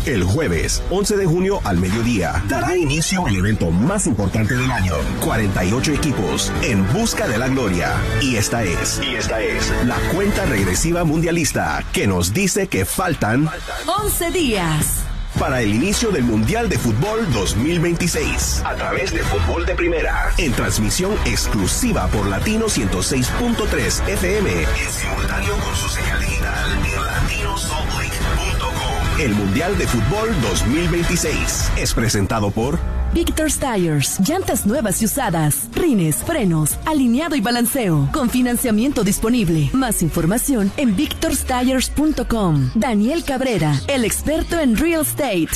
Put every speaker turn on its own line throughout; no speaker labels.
El jueves 11 de junio al mediodía dará inicio el evento más importante del año. 48 equipos en busca de la gloria. Y esta es la cuenta regresiva mundialista que nos dice que faltan
11 días
para el inicio del Mundial de Fútbol 2026, a través de Fútbol de Primera, en transmisión exclusiva por Latino 106.3 FM, en simultáneo con su señal digital en latinosoltlight.com. El Mundial de Fútbol 2026 es presentado por
Victor's Tires, llantas nuevas y usadas, rines, frenos, alineado y balanceo, con financiamiento disponible. Más información en victorstires.com. Daniel Cabrera, el experto en real estate,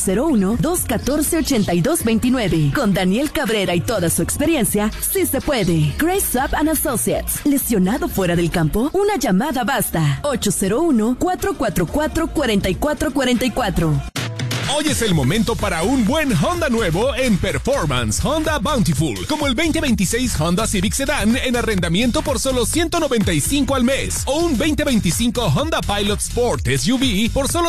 801-214-8229. Con Daniel Cabrera y toda su experiencia, sí se puede. Grace Up and Associates, lesionado fuera del campo, una llamada basta. 801-444-4444.
Hoy es el momento para un buen Honda nuevo en Performance Honda Bountiful, como el 2026 Honda Civic Sedan en arrendamiento por solo $195 al mes, o un 2025 Honda Pilot Sport SUV por solo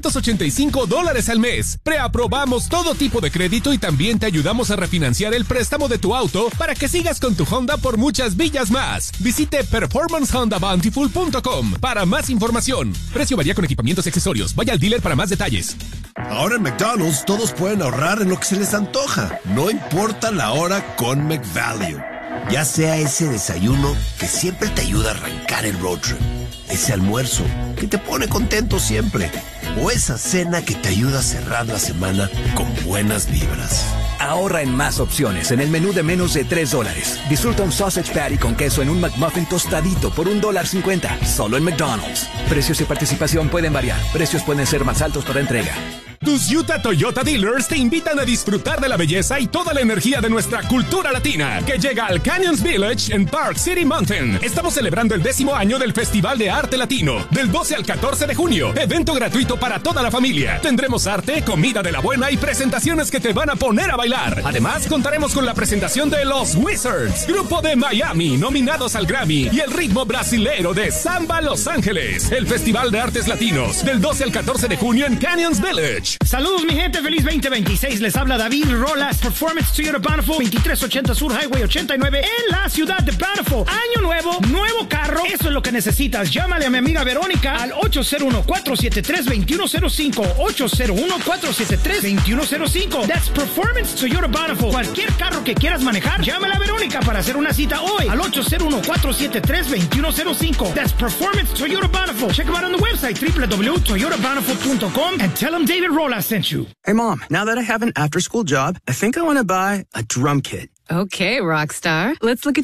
$385 al mes. Preaprobamos todo tipo de crédito y también te ayudamos a refinanciar el préstamo de tu auto para que sigas con tu Honda por muchas villas más. Visite performancehondabountiful.com para más información. Precio varía con equipamientos y accesorios. Vaya al dealer para más detalles.
Ahora en McDonald's todos pueden ahorrar en lo que se les antoja, no importa la hora con McValue. Ya sea ese desayuno que siempre te ayuda a arrancar el road trip, ese almuerzo que te pone contento siempre, o esa cena que te ayuda a cerrar la semana con buenas vibras.
Ahorra en más opciones en el menú de menos de $3. Disfruta un sausage patty con queso en un McMuffin tostadito por $1.50, solo en McDonald's. Precios y participación pueden variar. Precios pueden ser más altos para entrega.
Tus Utah Toyota Dealers te invitan a disfrutar de la belleza y toda la energía de nuestra cultura latina, que llega al Canyons Village en Park City Mountain. Estamos celebrando el 10º año del Festival de Arte Latino, del 12 al 14 de junio. Evento gratuito para toda la familia. Tendremos arte, comida de la buena y presentaciones que te van a poner a bailar. Además, contaremos con la presentación de los Wizards, grupo de Miami, nominados al Grammy, y el ritmo brasilero de Samba Los Ángeles. El Festival de Artes Latinos, del 12 al 14 de junio en Canyons Village.
Saludos mi gente, feliz 2026, les habla David Rolas, Performance Toyota Bountiful, 2380 Sur Highway 89 en la ciudad de Bountiful. Año nuevo, nuevo carro, eso es lo que necesitas. Llámale a mi amiga Verónica al 801-473-2105, 801-473-2105. That's Performance Toyota Bountiful. Cualquier carro que quieras manejar, llámale a Verónica para hacer una cita hoy al 801-473-2105. That's Performance Toyota Bountiful. Check them out on the website www.toyotabountiful.com and tell them David Rolas sent you.
Hey, Mom, now that I have an after-school job, I think I want to buy a drum kit.
Okay, Rockstar. Let's look at